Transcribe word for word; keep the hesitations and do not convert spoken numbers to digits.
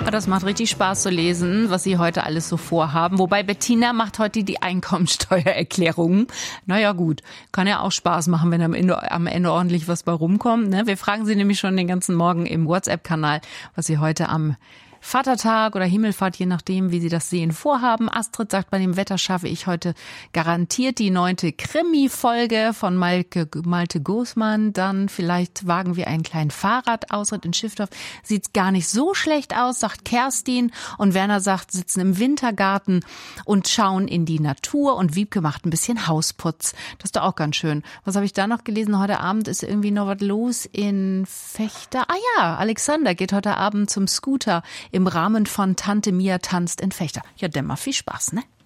Das macht richtig Spaß zu lesen, was Sie heute alles so vorhaben. Wobei Bettina macht heute die Einkommensteuererklärungen. Naja gut, kann ja auch Spaß machen, wenn am Ende, am Ende ordentlich was bei rumkommt. Ne? Wir fragen Sie nämlich schon den ganzen Morgen im WhatsApp-Kanal, was Sie heute am Vatertag oder Himmelfahrt, je nachdem, wie Sie das sehen, vorhaben. Astrid sagt, bei dem Wetter schaffe ich heute garantiert die neunte Krimi-Folge von Malte, Malte Gosmann. Dann vielleicht wagen wir einen kleinen Fahrradausritt in Schiffdorf. Sieht's gar nicht so schlecht aus, sagt Kerstin. Und Werner sagt, sitzen im Wintergarten und schauen in die Natur. Und Wiebke macht ein bisschen Hausputz. Das ist doch auch ganz schön. Was habe ich da noch gelesen? Heute Abend ist irgendwie noch was los in Fechter. Ah ja, Alexander geht heute Abend zum Scooter im Rahmen von Tante Mia tanzt in Fechter. Ja, dann mal viel Spaß, ne?